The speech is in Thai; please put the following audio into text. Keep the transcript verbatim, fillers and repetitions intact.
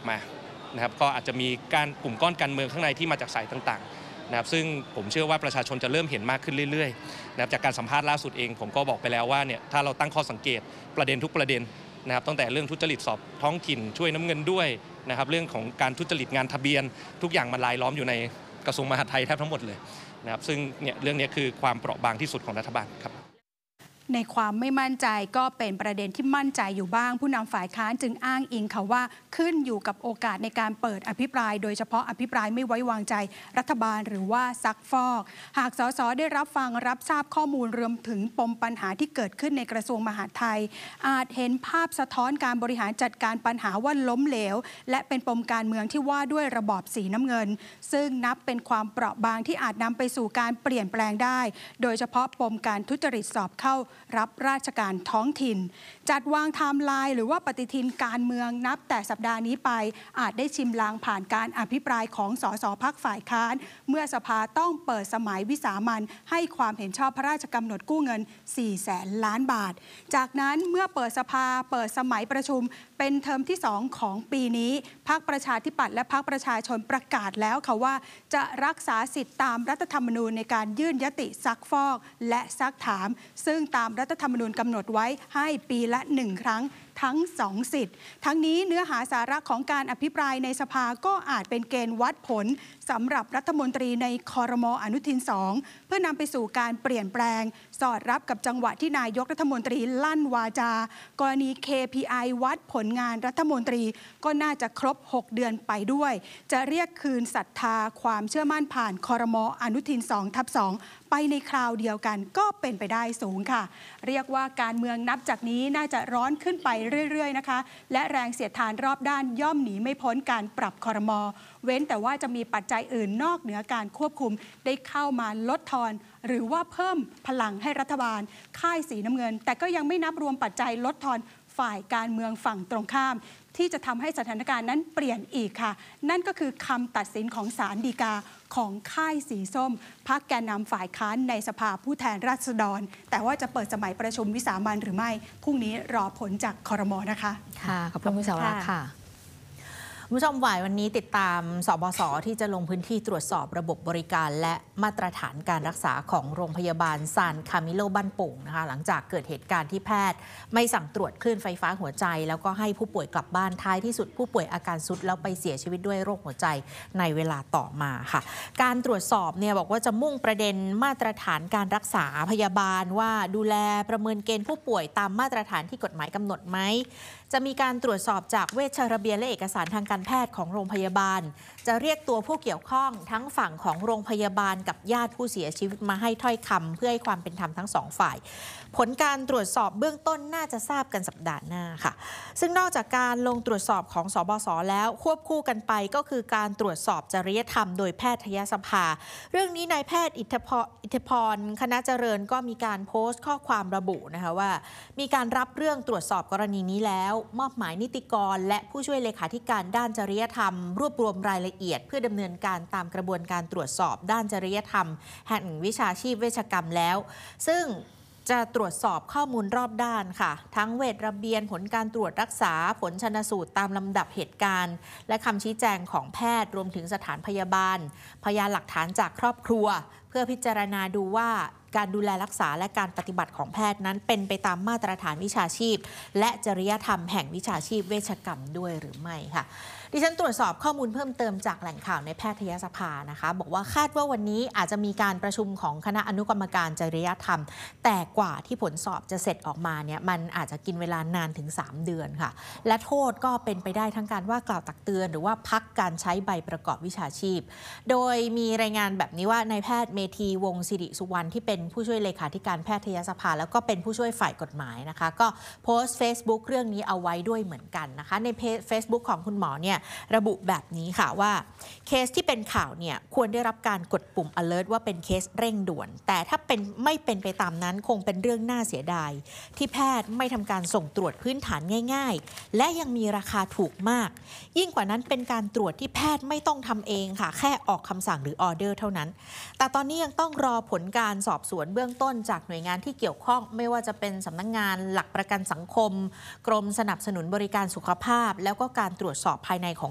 อกมานะครับก็อาจจะมีการกลุ่มก้อนการเมืองข้างในที่มาจากสายต่างๆนะครับซึ่งผมเชื่อว่าประชาชนจะเริ่มเห็นมากขึ้นเรื่อยๆนะครับจากการสัมภาษณ์ล่าสุดเองผมก็บอกไปแล้วว่าเนี่ยถ้าเราตั้งข้อสังเกตประเด็นทุกประเด็นนะครับตั้งแต่เรื่องทุจริตสอบท้องถิ่นช่วยน้ำเงินด้วยนะครับเรื่องของการทุจริตงานทะเบียนทุกอย่างมันรายล้อมอยู่ในกระทรวงมหาดไทยแทบทั้งหมดเลยนะครับซึ่งเนี่ยเรื่องนี้คือความเปราะบางที่สุดของรัฐบาลครับในความไม่มั่นใจก็เป็นประเด็นที่มั่นใจอยู่บ้างผู้นำฝ่ายค้านจึงอ้างอิงค่ะว่าขึ้นอยู่กับโอกาสในการเปิดอภิปรายโดยเฉพาะอภิปรายไม่ไว้วางใจรัฐบาลหรือว่าซักฟอกหากสสได้รับฟังรับทราบข้อมูลรวมถึงปมปัญหาที่เกิดขึ้นในกระทรวงมหาดไทยอาจเห็นภาพสะท้อนการบริหารจัดการปัญหาว่าล้มเหลวและเป็นปมการเมืองที่ว่าด้วยระบอบสีน้ำเงินซึ่งนับเป็นความเปราะบางที่อาจนำไปสู่การเปลี่ยนแปลงได้โดยเฉพาะปมการทุจริตสอบเข้ารับราชการท้องถิ่นจัดวางไทม์ไลน์หรือว่าปฏิทินการเมืองนับแต่สัปดาห์นี้ไปอาจได้ชิมลางผ่านการอภิปรายของสสพรรคฝ่ายค้านเมื่อสภาต้องเปิดสมัยวิสามัญให้ความเห็นชอบพระราชกำหนดกู้เงินสี่แสนล้านบาทจากนั้นเมื่อเปิดสภาเปิดสมัยประชุมเป็นเทอมที่สองของปีนี้พรรคประชาธิปัตย์และพรรคประชาชนประกาศแล้วค่ะว่าจะรักษาสิทธิตามรัฐธรรมนูญในการยื่นยติซักฟอกและซักถามซึ่งตามรัฐธรรมนูญกำหนดไว้ให้ปีละหนึ่งครั้งทั้งสองสิทธิ์ทั้งนี้เนื้อหาสาระของการอภิปรายในสภาก็อาจเป็นเกณฑ์วัดผลสำหรับรัฐมนตรีในครม.อนุทินสองเพื่อนำไปสู่การเปลี่ยนแปลงสอดรับกับจังหวะที่นายกรัฐมนตรีลั่นวาจากรณี เค พี ไอ วัดผลงานรัฐมนตรีก็น่าจะครบหกเดือนไปด้วยจะเรียกคืนศรัทธาความเชื่อมั่นผ่านครม.อนุทินสองทับสองไปในคราวเดียวกันก็เป็นไปได้สูงค่ะเรียกว่าการเมืองนับจากนี้น่าจะร้อนขึ้นไปเรื่อยๆนะคะและแรงเสียดทานรอบด้านย่อมหนีไม่พ้นการปรับครม.เว้นแต่ว่าจะมีปัจจัยอื่นนอกเหนือการควบคุมได้เข้ามาลดทอนหรือว่าเพิ่มพลังให้รัฐบาลค่ายสีน้ำเงินแต่ก็ยังไม่นับรวมปัจจัยลดทอนฝ่ายการเมืองฝั่งตรงข้ามที่จะทำให้สถานการณ์นั้นเปลี่ยนอีกค่ะนั่นก็คือคำตัดสินของศาลฎีกาของค่ายสีส้มพรรคแกนนำฝ่ายค้านในสภาผู้แทนราษฎรแต่ว่าจะเปิดสมัยประชุมวิสามัญหรือไม่พรุ่งนี้รอผลจากครม.นะคะค่ะขอบคุณคุณสาวรักษ์ค่ะคุณผู้ชมบ่ายวันนี้ติดตามสบส.ที่จะลงพื้นที่ตรวจสอบระบบบริการและมาตรฐานการรักษาของโรงพยาบาลซานคามิโลบ้านโป่งนะคะหลังจากเกิดเหตุการณ์ที่แพทย์ไม่สั่งตรวจคลื่นไฟฟ้าหัวใจแล้วก็ให้ผู้ป่วยกลับบ้านท้ายที่สุดผู้ป่วยอาการทรุดแล้วไปเสียชีวิตด้วยโรคหัวใจในเวลาต่อมาค่ะการตรวจสอบเนี่ยบอกว่าจะมุ่งประเด็นมาตรฐานการรักษาพยาบาลว่าดูแลประเมินเกณฑ์ผู้ป่วยตามมาตรฐานที่กฎหมายกำหนดไหมจะมีการตรวจสอบจากเวชระเบียนและเอกสารทางการแพทย์ของโรงพยาบาลจะเรียกตัวผู้เกี่ยวข้องทั้งฝั่งของโรงพยาบาลกับญาติผู้เสียชีวิตมาให้ถ้อยคำเพื่อให้ความเป็นธรรมทั้งสองฝ่ายผลการตรวจสอบเบื้องต้นน่าจะทราบกันสัปดาห์หน้าค่ะซึ่งนอกจากการลงตรวจสอบของสบส.แล้วควบคู่กันไปก็คือการตรวจสอบจริยธรรมโดยแพทยสภาเรื่องนี้นายแพทย์อิทธิพรอิทธิพรคณะเจริญก็มีการโพสต์ข้อความระบุนะคะว่ามีการรับเรื่องตรวจสอบกรณีนี้แล้วมอบหมายนิติกรและผู้ช่วยเลขาธิการด้านจริยธรรมรวบรวมรายละเอียดเพื่อดำเนินการตามกระบวนการตรวจสอบด้านจริยธรรมแห่งวิชาชีพเวชกรรมแล้วซึ่งจะตรวจสอบข้อมูลรอบด้านค่ะทั้งเวชระเบียนผลการตรวจรักษาผลชันสูตรตามลำดับเหตุการณ์และคำชี้แจงของแพทย์รวมถึงสถานพยาบาลพยานหลักฐานจากครอบครัวเพื่อพิจารณาดูว่าการดูแลรักษาและการปฏิบัติของแพทย์นั้นเป็นไปตามมาตรฐานวิชาชีพและจริยธรรมแห่งวิชาชีพเวชกรรมด้วยหรือไม่ค่ะดิฉันตรวจสอบข้อมูลเพิ่มเติมจากแหล่งข่าวในแพทยสภานะคะบอกว่าคาดว่าวันนี้อาจจะมีการประชุมของคณะอนุกรรมการจริยธรรมแต่กว่าที่ผลสอบจะเสร็จออกมาเนี่ยมันอาจจะกินเวลานานถึงสามเดือนค่ะและโทษก็เป็นไปได้ทั้งการว่ากล่าวตักเตือนหรือว่าพักการใช้ใบประกอบวิชาชีพโดยมีรายงานแบบนี้ว่านายแพทย์เมธีวงศ์สิริสุวรรณที่เป็นผู้ช่วยเลขาธิการแพทยสภาแล้วก็เป็นผู้ช่วยฝ่ายกฎหมายนะคะก็โพสต์ Facebook เรื่องนี้เอาไว้ด้วยเหมือนกันนะคะในเพจ Facebook ของคุณหมอเนี่ยระบุแบบนี้ค่ะว่าเคสที่เป็นข่าวเนี่ยควรได้รับการกดปุ่ม alert ว่าเป็นเคสเร่งด่วนแต่ถ้าเป็นไม่เป็นไปตามนั้นคงเป็นเรื่องน่าเสียดายที่แพทย์ไม่ทำการส่งตรวจพื้นฐานง่ายๆและยังมีราคาถูกมากยิ่งกว่านั้นเป็นการตรวจที่แพทย์ไม่ต้องทำเองค่ะแค่ออกคำสั่งหรือออเดอร์เท่านั้นแต่ตอนนี้ยังต้องรอผลการสอบสวนเบื้องต้นจากหน่วยงานที่เกี่ยวข้องไม่ว่าจะเป็นสำนักงานหลักประกันสังคมกรมสนับสนุนบริการสุขภาพแล้วก็การตรวจสอบภายในของ